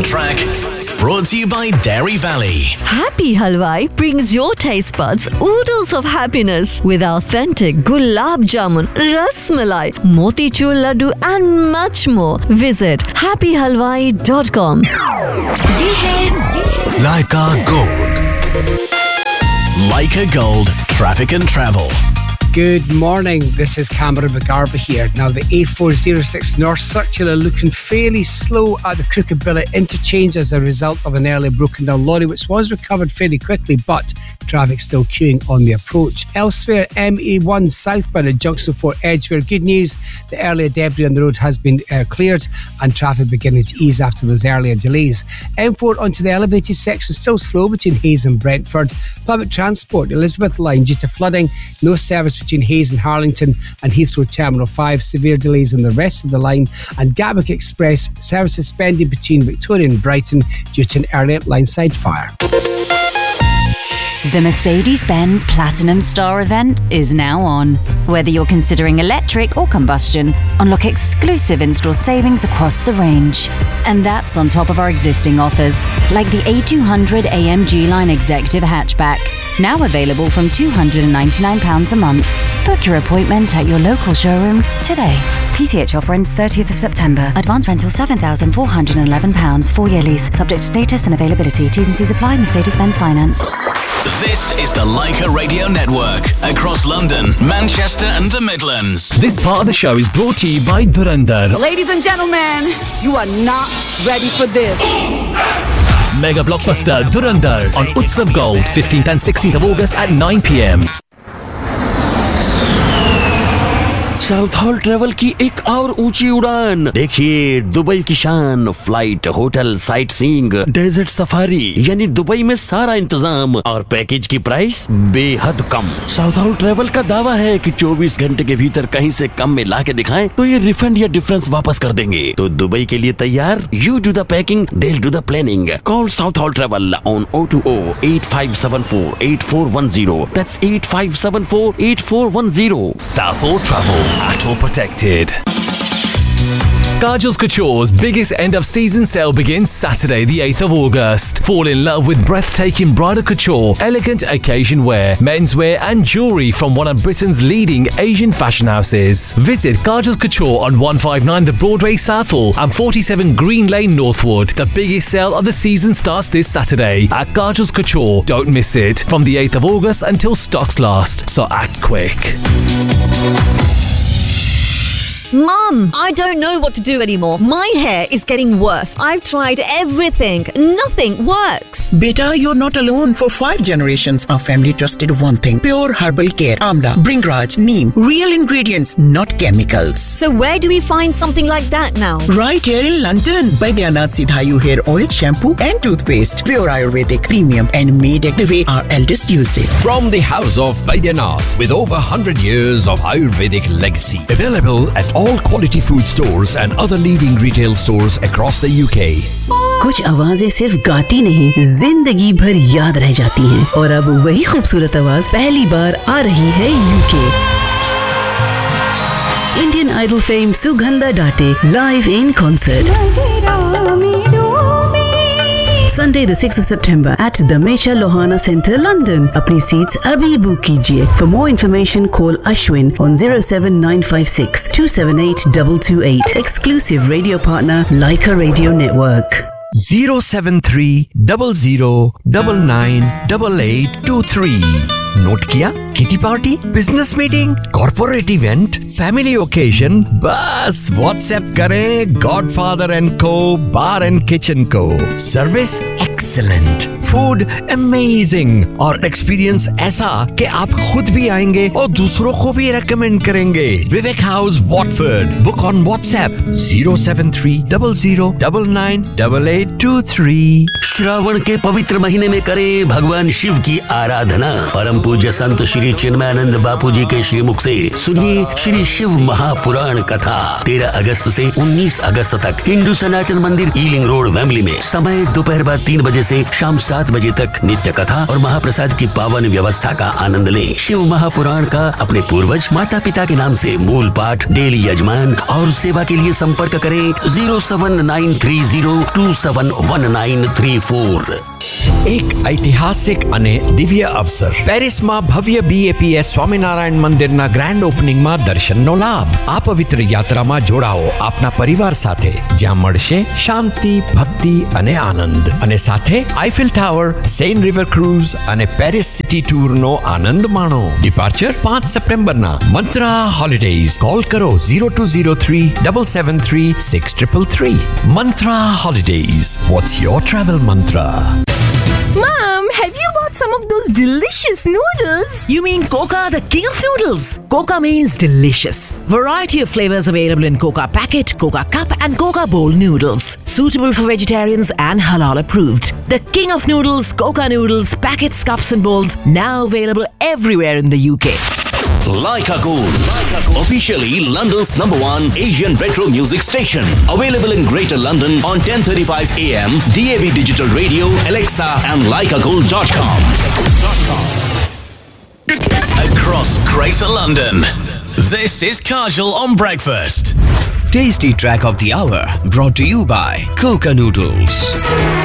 track. Brought to you by Dairy Valley. Happy Halwai brings your taste buds oodles of happiness with authentic gulab jamun, ras malai, motichur laddu and much more. Visit happyhalwai.com. ये है Leica Gold. Leica Gold Traffic and Travel. Good morning, this is Cameron McGarva here. Now the A406 North Circular looking fairly slow at the Crooked Billet interchange as a result of an early broken down lorry which was recovered fairly quickly, but traffic still queuing on the approach. Elsewhere, MA1 southbound at Junction 4 Edgware. Good news, the earlier debris on the road has been cleared and traffic beginning to ease after those earlier delays. M4 onto the elevated section still slow between Hayes and Brentford. Public transport, Elizabeth Line due to flooding, no service between Hayes and Harlington and Heathrow Terminal 5. Severe delays on the rest of the line. And Gatwick Express service suspended between Victoria and Brighton due to an earlier line-side fire. The Mercedes-Benz Platinum Star event is now on. Whether you're considering electric or combustion, unlock exclusive in-store savings across the range. And that's on top of our existing offers, like the A200 AMG Line Executive Hatchback, now available from £299 a month. Book your appointment at your local showroom today. PCH offer ends 30th of September. Advance rental £7,411. 4-year lease. Subject to status and availability. T's and C's apply. Mercedes-Benz Finance. This is the Leica Radio Network across London, Manchester and the Midlands. This part of the show is brought to you by Dhurandhar. Ladies and gentlemen, you are not ready for this. Mega blockbuster Dhurandhar on Utsav Gold, 15th and 16th of August at 9 p.m. South hall travel की एक और ऊंची उड़ान। देखिए Dubai की शान, flight, hotel, sight seeing, desert safari, यानी Dubai में सारा इंतजाम और पैकेज की प्राइस बेहद कम। साउथ हॉल ट्रेवल का दावा है कि 24 घंटे के भीतर कहीं से कम में ला के दिखाएं तो ये रिफंड या डिफरेंस वापस कर देंगे। तो दुबई के लिए तैयार? You do the packing, they'll do the planning. Call South Hall Travel on 020-8574-8410. That's 8574-8410. South Hall Travel, at all protected. Kajal's Couture's biggest end-of-season sale begins Saturday, the 8th of August. Fall in love with breathtaking bridal couture, elegant occasion wear, menswear and jewellery from one of Britain's leading Asian fashion houses. Visit Kajal's Couture on 159 The Broadway Southall and 47 Green Lane Northwood. The biggest sale of the season starts this Saturday at Kajal's Couture. Don't miss it. From the 8th of August until stocks last, so act quick. Mom, I don't know what to do anymore. My hair is getting worse. I've tried everything. Nothing works. Beta, you're not alone. For 5 generations, our family trusted one thing. Pure herbal care. Amla, Bringraj, Neem. Real ingredients, not chemicals. So where do we find something like that now? Right here in London. Baidyanath Sidhayu hair oil, shampoo and toothpaste. Pure Ayurvedic, premium and made the way our eldest used it. From the house of Baidyanath, with over 100 years of Ayurvedic legacy. Available at all quality food stores and other leading retail stores across the UK. कुछ आवाजें सिर्फ गाती नहीं, जिंदगी भर याद रह जाती हैं। और अब वही खूबसूरत आवाज पहली बार आ रही है UK. Indian idol fame Sugandha डाटे live in concert Sunday the 6th of September at the Mesha Lohana Centre, London. अपनी seats अभी book कीजिए. For more information, call Ashwin on 07956 278 228. Exclusive radio partner, Leica Radio Network. 073 00 99 8823. Note किया? Kitty party, business meeting, corporate event, family occasion, बस WhatsApp करें godfather and को बार and kitchen को। Service excellent, food amazing और experience ऐसा कि आप खुद भी आएंगे और दूसरों को भी रेकमेंड करेंगे। विवेक house Watford, book on WhatsApp 073 00 99 8823। Shravan के पवित्र महीने में करें भगवान शिव की आराधना। परम पूज्य संत श्री चिन्मयानंद बापू जी के श्रीमुख से सुनिए श्री शिव महापुराण कथा। 13 अगस्त से 19 अगस्त तक हिंदू सनातन मंदिर ईलिंग रोड वेम्बली में। समय दोपहर बाद 3 बजे से शाम 7 7 बजे तक नित्य कथा और महाप्रसाद की पावन व्यवस्था का आनंद लें। शिव महापुराण का अपने पूर्वज माता पिता के नाम से मूल पाठ, डेली यजमान और सेवा के लिए संपर्क करें 07930271934। એક ઐતિહાસિક અને દિવ્ય અવસર પેરિસમાં ભવ્ય BAPS સ્વામિનારાયણ મંદિરના ગ્રાન્ડ ઓપનિંગમાં દર્શનનો લાભ। આ પવિત્ર યાત્રામાં જોડાઓ આપના પરિવાર સાથે, જ્યાં મળશે શાંતિ, ભક્તિ અને આનંદ, અને સાથે Eiffel tower, Sen river cruise અને પેરિસ સિટી ટૂરનો આનંદ માણો। ડિપાર્ચર 5 સપ્ટેમ્બરના। મંત્રા હોલિડેઝ, કોલ કરો 0203-773-6333। મંત્રા holidays, what's your travel મંત્રા? Mom, have you bought some of those delicious noodles? You mean Coca, the king of noodles? Coca means delicious. Variety of flavors available in Coca packet, Coca cup and Coca bowl noodles. Suitable for vegetarians and halal approved. The king of noodles, Coca noodles, packets, cups and bowls, now available everywhere in the UK. Leica Gold, officially London's #1 Asian retro music station. Available in Greater London on 10:35 AM, DAB Digital Radio, Alexa and leicagold.com. Across Greater London, this is Kajal on Breakfast. Tasty track of the hour brought to you by Coca Noodles.